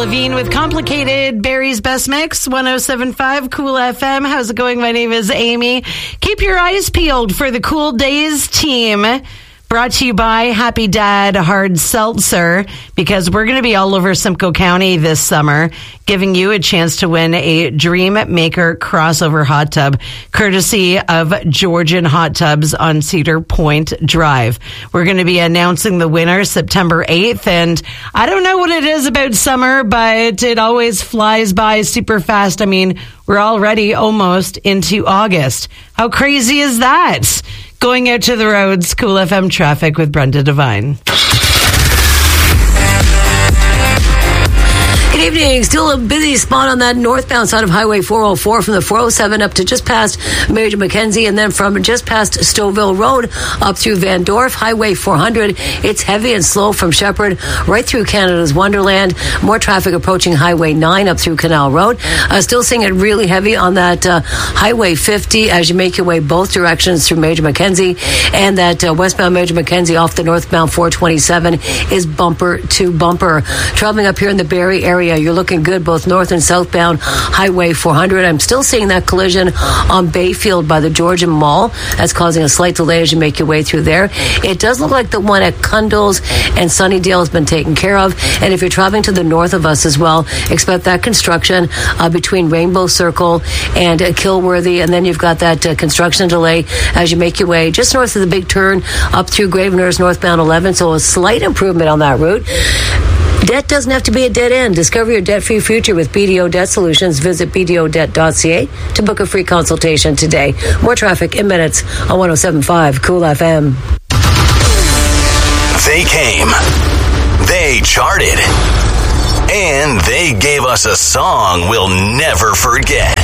Levine with Complicated, Barry's Best Mix, 107.5 Cool FM. How's it going? My name is Amy. Keep your eyes peeled for the Cool Days team. Brought to you by Happy Dad Hard Seltzer, because we're going to be all over Simcoe County this summer, giving you a chance to win a Dream Maker crossover hot tub, courtesy of Georgian Hot Tubs on Cedar Point Drive. We're going to be announcing the winner September 8th, and I don't know what it is about summer, but it always flies by super fast. I mean, we're already almost into August. How crazy is that? Going out to the roads, Cool FM traffic with Brenda Devine. Good evening. Still a busy spot on that northbound side of Highway 404 from the 407 up to just past Major Mackenzie, and then from just past Stouffville Road up through Van Dorf. Highway 400, it's heavy and slow from Shepherd right through Canada's Wonderland. More traffic approaching Highway 9 up through Canal Road. Still seeing it really heavy on that Highway 50 as you make your way both directions through Major Mackenzie, and that westbound Major Mackenzie off the northbound 427 is bumper to bumper. Traveling up here in the Barrie area, you're looking good both north and southbound Highway 400. I'm still seeing that collision on Bayfield by the Georgian Mall. That's causing a slight delay as you make your way through there. It does look like the one at Cundles and Sunnydale has been taken care of. And if you're traveling to the north of us as well, expect that construction between Rainbow Circle and Kilworthy. And then you've got that construction delay as you make your way just north of the big turn up through Gravenhurst northbound 11. So a slight improvement on that route. Debt doesn't have to be a dead end. Discover your debt-free future with BDO Debt Solutions. Visit bdodebt.ca to book a free consultation today. More traffic in minutes on 107.5 Cool FM. They came. They charted. And they gave us a song we'll never forget.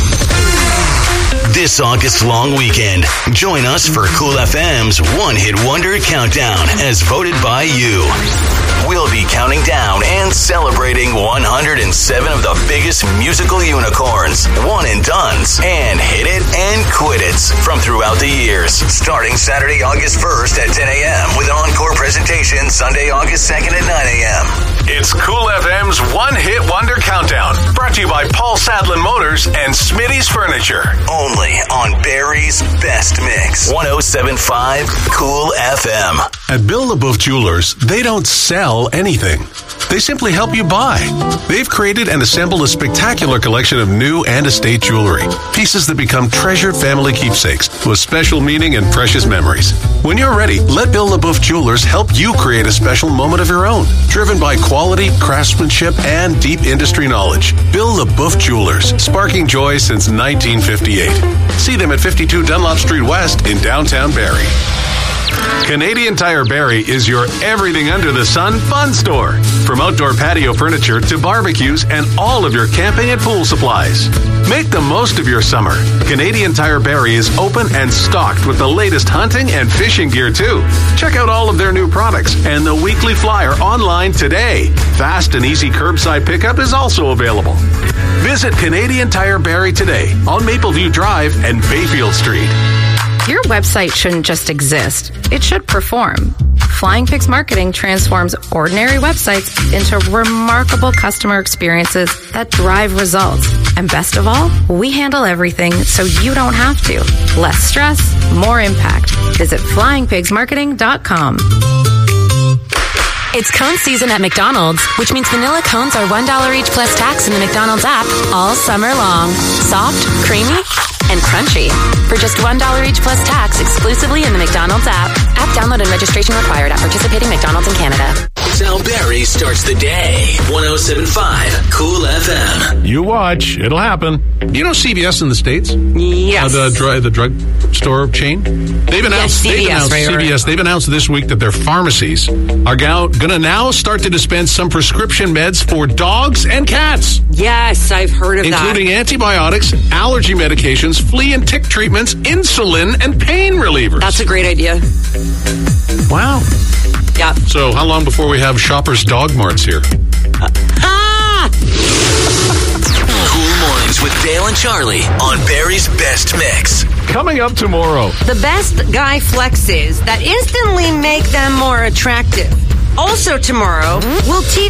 This August-long weekend, join us for Cool FM's One Hit Wonder Countdown as voted by you. We'll be counting down and celebrating 107 of the biggest musical unicorns, one-and-dones, and hit it and quit it's from throughout the years. Starting Saturday, August 1st at 10 a.m. with an encore presentation Sunday, August 2nd at 9 a.m. It's Cool FM's One Hit Wonder Countdown, brought to you by Paul Sadlin Motors and Smitty's Furniture. Only on Barry's Best Mix, 107.5 Cool FM. At Bill LaBeouf Jewelers, they don't sell anything. They simply help you buy. They've created and assembled a spectacular collection of new and estate jewelry, pieces that become treasured family keepsakes with special meaning and precious memories. When you're ready, let Bill LaBeouf Jewelers help you create a special moment of your own, driven by quality, craftsmanship, and deep industry knowledge. Bill LaBeouf Jewelers, sparking joy since 1958. See them at 52 Dunlop Street West in downtown Barrie. Canadian Tire Barrie is your everything under the sun fun store. From outdoor patio furniture to barbecues and all of your camping and pool supplies. Make the most of your summer. Canadian Tire Barrie is open and stocked with the latest hunting and fishing gear too. Check out all of their new products and the weekly flyer online today. Fast and easy curbside pickup is also available. Visit Canadian Tire Barrie today on Mapleview Drive and Bayfield Street. Your website shouldn't just exist. It should perform. Flying Pigs Marketing transforms ordinary websites into remarkable customer experiences that drive results. And best of all, we handle everything so you don't have to. Less stress, more impact. Visit flyingpigsmarketing.com. It's cone season at McDonald's, which means vanilla cones are $1 each plus tax in the McDonald's app all summer long. Soft, creamy, and crunchy. For just $1 each plus tax exclusively in the McDonald's app. App download and registration required at participating McDonald's in Canada. It's how Barrie starts the day. 107.5 Cool FM. You watch. It'll happen. You know CVS in the States? Yes. The drug store chain? They've announced, CVS. They've announced this week that their pharmacies are going to now start to dispense some prescription meds for dogs and cats. Yes, I've heard of that. Including antibiotics, allergy medications, flea and tick treatments, insulin, and pain relievers. That's a great idea. Wow. Yeah. So how long before we have Shoppers Dog Marts here? Cool Mornings with Dale and Charlie on Barry's Best Mix. Coming up tomorrow. The best guy flexes that instantly make them more attractive. Also tomorrow, we'll teach